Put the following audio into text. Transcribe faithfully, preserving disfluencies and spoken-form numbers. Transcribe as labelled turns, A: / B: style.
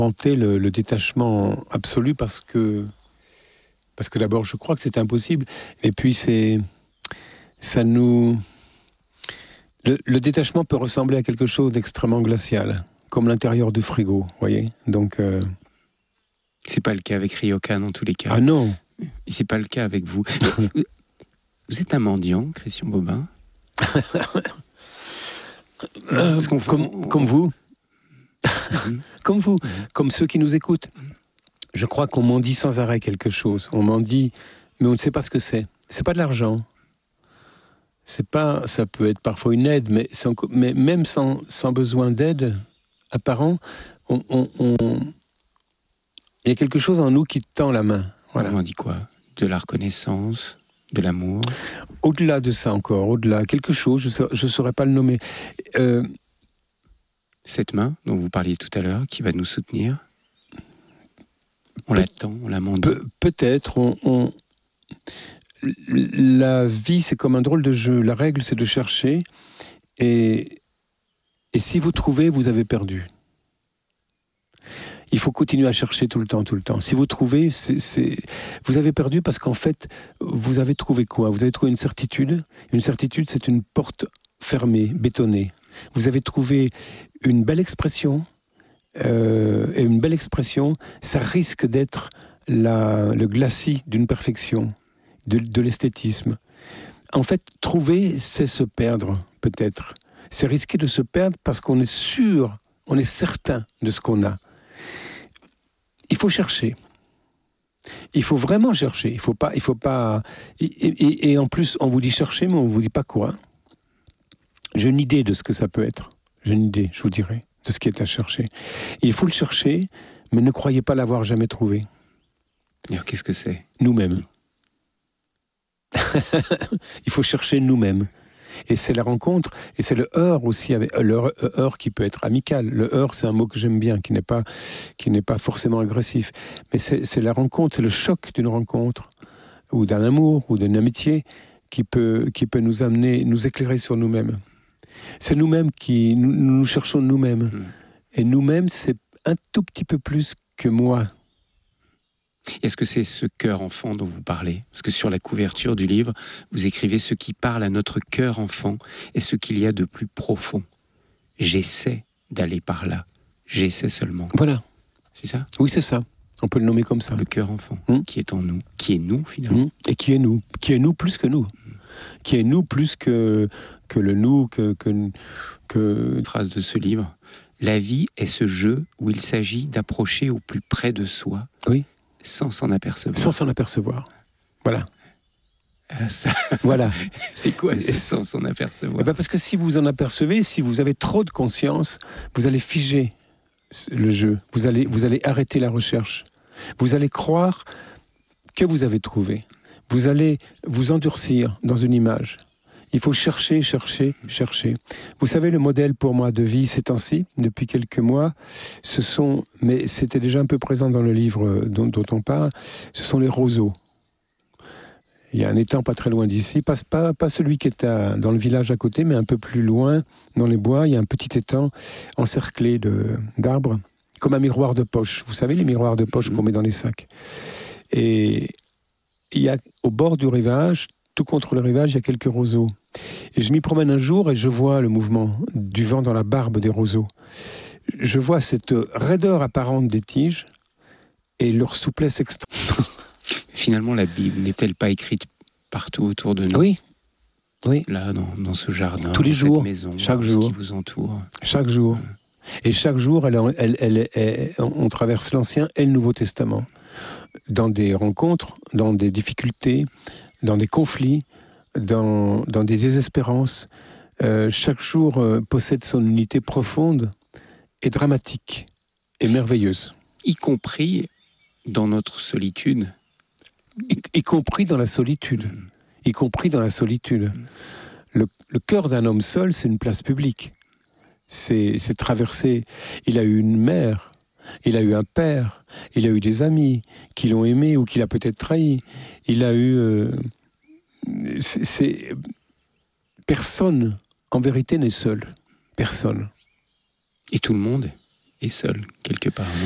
A: Tenter le, le détachement absolu parce que, parce que d'abord je crois que c'est impossible, et puis c'est, ça nous, le, le détachement peut ressembler à quelque chose d'extrêmement glacial, comme l'intérieur du frigo, vous voyez. Donc euh...
B: c'est pas le cas avec Ryokan en tous les cas.
A: Ah non.
B: Et c'est pas le cas avec vous. Vous êtes un mendiant, Christian Bobin?
A: euh, comme, on... comme vous. Mmh. Comme vous, mmh. Comme ceux qui nous écoutent. Je crois qu'on mendie sans arrêt quelque chose. On mendie, mais on ne sait pas ce que c'est. C'est pas de l'argent. C'est pas, ça peut être parfois une aide, mais, sans, mais même sans, sans besoin d'aide apparent, on, on, on... il y a quelque chose en nous qui tend la main. Voilà.
B: On dit quoi? De la reconnaissance, de l'amour?
A: Au-delà de ça encore, au-delà, quelque chose, je ne saurais pas le nommer. Euh...
B: Cette main dont vous parliez tout à l'heure, qui va nous soutenir, on Pe- l'attend, on la mendie.
A: Pe- peut-être, on, on... la vie c'est comme un drôle de jeu, la règle c'est de chercher, et, et si vous trouvez, vous avez perdu. Il faut continuer à chercher tout le temps, tout le temps. Si vous trouvez, c'est, c'est... vous avez perdu parce qu'en fait, vous avez trouvé quoi? Vous avez trouvé une certitude. Une certitude, c'est une porte fermée, bétonnée. Vous avez trouvé une belle expression, euh, et une belle expression, ça risque d'être la, le glacis d'une perfection, de, de l'esthétisme. En fait, trouver, c'est se perdre, peut-être. C'est risquer de se perdre parce qu'on est sûr, on est certain de ce qu'on a. Il faut chercher. Il faut vraiment chercher. Il faut pas, il faut pas. Et, et, et en plus, on vous dit chercher, mais on vous dit pas quoi. J'ai une idée de ce que ça peut être. J'ai une idée, je vous dirai, de ce qui est à chercher. Et il faut le chercher, mais ne croyez pas l'avoir jamais trouvé.
B: Alors, qu'est-ce que c'est?
A: Nous-mêmes. Il faut chercher nous-mêmes. Et c'est la rencontre, et c'est le heurt aussi, avec, le heurt qui peut être amical. Le heurt, c'est un mot que j'aime bien, qui n'est pas, qui n'est pas forcément agressif. Mais c'est, c'est la rencontre, c'est le choc d'une rencontre, ou d'un amour, ou d'une amitié, qui peut, qui peut nous amener, nous éclairer sur nous-mêmes. C'est nous-mêmes qui, nous, nous cherchons nous-mêmes. Mmh. Et nous-mêmes, c'est un tout petit peu plus que moi.
B: Est-ce que c'est ce cœur enfant dont vous parlez? Parce que sur la couverture du livre, vous écrivez « Ce qui parle à notre cœur enfant est ce qu'il y a de plus profond. J'essaie d'aller par là. J'essaie seulement. »
A: Voilà.
B: C'est ça?
A: Oui, c'est ça. On peut le nommer comme ça.
B: Le cœur enfant,
A: mmh.
B: qui est en nous. Qui est nous, finalement.
A: Mmh. Et qui est nous. Qui est nous plus que nous. Mmh. Qui est nous plus que, que le nous, que, que, que...
B: Phrase de ce livre. La vie est ce jeu où il s'agit d'approcher au plus près de soi.
A: Oui.
B: Sans s'en apercevoir.
A: Sans s'en apercevoir. Voilà.
B: Euh, ça...
A: Voilà.
B: C'est quoi ça, sans s'en apercevoir?
A: Eh ben parce que si vous en apercevez, si vous avez trop de conscience, vous allez figer le jeu. Vous allez, vous allez arrêter la recherche. Vous allez croire que vous avez trouvé. Vous allez vous endurcir dans une image. Il faut chercher, chercher, chercher. Vous savez, le modèle pour moi de vie ces temps-ci, depuis quelques mois, ce sont, mais c'était déjà un peu présent dans le livre dont, dont on parle, ce sont les roseaux. Il y a un étang pas très loin d'ici, pas, pas, pas celui qui est à, dans le village à côté, mais un peu plus loin, dans les bois, il y a un petit étang encerclé de, d'arbres, comme un miroir de poche. Vous savez, les miroirs de poche qu'on met dans les sacs. Et il y a, au bord du rivage, tout contre le rivage, il y a quelques roseaux. Et je m'y promène un jour et je vois le mouvement du vent dans la barbe des roseaux. Je vois cette raideur apparente des tiges et leur souplesse extrême.
B: Finalement, la Bible n'est-elle pas écrite partout autour de nous?
A: Oui. Oui.
B: Là, dans, dans ce jardin,
A: tous les
B: dans
A: jours,
B: cette maison,
A: chaque
B: ce
A: jour,
B: qui vous entoure.
A: Chaque jour. Et chaque jour, elle, elle, elle, elle, on traverse l'Ancien et le Nouveau Testament. Dans des rencontres, dans des difficultés, dans des conflits, dans, dans des désespérances. Euh, chaque jour euh, possède son unité profonde et dramatique et merveilleuse.
B: Y compris dans notre solitude.
A: Y, y compris dans la solitude. Mmh. Y compris dans la solitude. Mmh. Le, le cœur d'un homme seul, c'est une place publique. C'est, c'est traversé. Il a eu une mère, il a eu un père, il a eu des amis qui l'ont aimé ou qui l'a peut-être trahi. Il a eu... Euh, c'est, c'est... Personne, en vérité, n'est seul. Personne.
B: Et tout le monde est seul, quelque part, non ?